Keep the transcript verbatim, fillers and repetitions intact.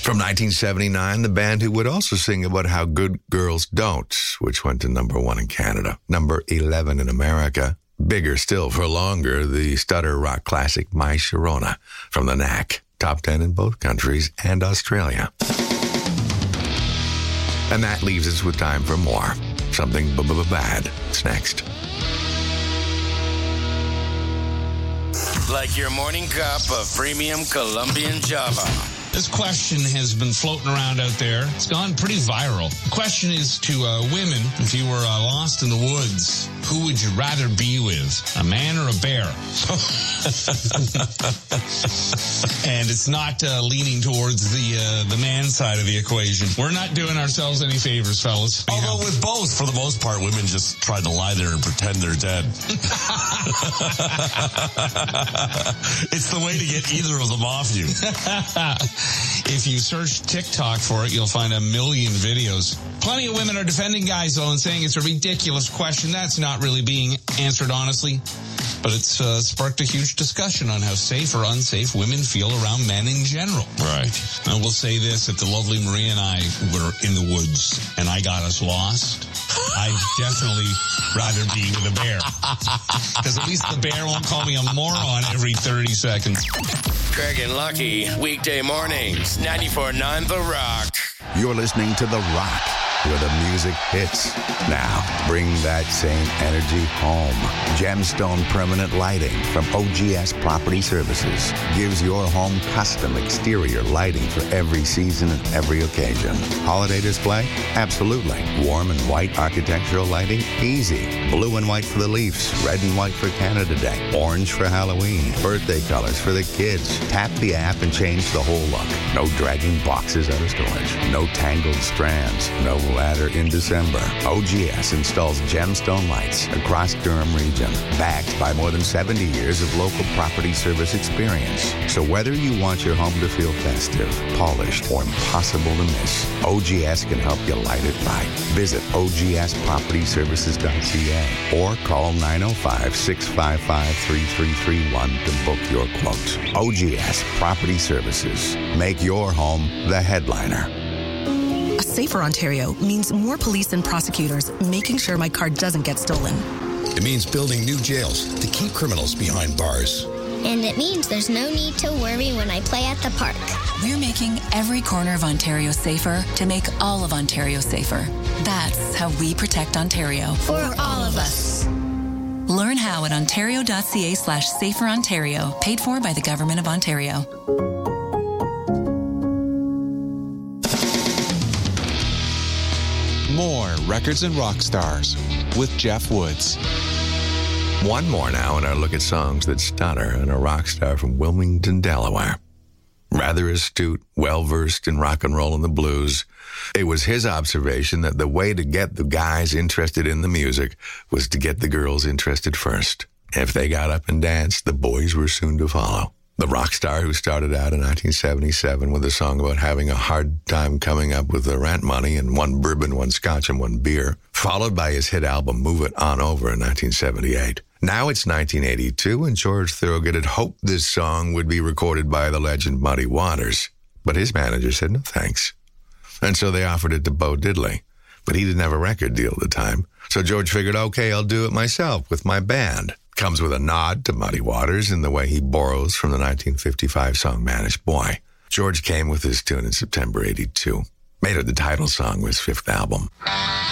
From nineteen seventy-nine, the band who would also sing about how good girls don't, which went to number one in Canada, number eleven in America. Bigger still for longer, the stutter rock classic My Sharona from the Knack, top ten in both countries and Australia. And that leaves us with time for more. Something b-b-bad. It's next. Like your morning cup of premium Colombian Java. This question has been floating around out there. It's gone pretty viral. The question is to uh, women, if you were uh, lost in the woods, who would you rather be with, a man or a bear? And it's not uh, leaning towards the uh, the man side of the equation. We're not doing ourselves any favors, fellas. Although with both, for the most part, women just try to lie there and pretend they're dead. It's the way to get either of them off you. If you search TikTok for it, you'll find a million videos. Plenty of women are defending guys, though, and saying it's a ridiculous question. That's not really being answered honestly. But it's uh, sparked a huge discussion on how safe or unsafe women feel around men in general. Right. And we'll say this, if the lovely Maria and I were in the woods and I got us lost, I'd definitely rather be with a bear. Because at least the bear won't call me a moron every thirty seconds. Craig and Lucky, weekday mornings, ninety-four point nine The Rock. You're listening to The Rock, where the music hits. Now, bring that same energy home. Gemstone Permanent Lighting from O G S Property Services gives your home custom exterior lighting for every season and every occasion. Holiday display? Absolutely. Warm and white architectural lighting? Easy. Blue and white for the Leafs, red and white for Canada Day, orange for Halloween, birthday colors for the kids. Tap the app and change the whole look. No dragging boxes out of storage. No tangled strands. No ladder in December. O G S installs Gemstone lights across Durham region, backed by more than seventy years of local property service experience. So whether you want your home to feel festive, polished, or impossible to miss, O G S can help you light it right. Visit O G S property services dot c a or call nine oh five, six five five, three three three one to book your quote. O G S Property Services. Make your home the headliner. A safer Ontario means more police and prosecutors making sure my car doesn't get stolen. It means building new jails to keep criminals behind bars. And it means there's no need to worry when I play at the park. We're making every corner of Ontario safer to make all of Ontario safer. That's how we protect Ontario. For all of us. Learn how at ontario.ca slash safer Ontario. Paid for by the Government of Ontario. More Records and Rock Stars with Jeff Woods. One more now in our look at songs that stutter, and a rock star from Wilmington, Delaware. Rather astute, well-versed in rock and roll and the blues, it was his observation that the way to get the guys interested in the music was to get the girls interested first. If they got up and danced, the boys were soon to follow. The rock star who started out in nineteen seventy-seven with a song about having a hard time coming up with the rent money and one bourbon, one scotch, and one beer, followed by his hit album Move It On Over in nineteen seventy-eight. Now it's nineteen eighty-two, and George Thorogood had hoped this song would be recorded by the legend Muddy Waters, but his manager said no thanks. And so they offered it to Bo Diddley, but he didn't have a record deal at the time. So George figured, okay, I'll do it myself with my band. Comes with a nod to Muddy Waters in the way he borrows from the nineteen fifty-five song Mannish Boy. George came with his tune in September eighty-two. Made it the title song of his fifth album.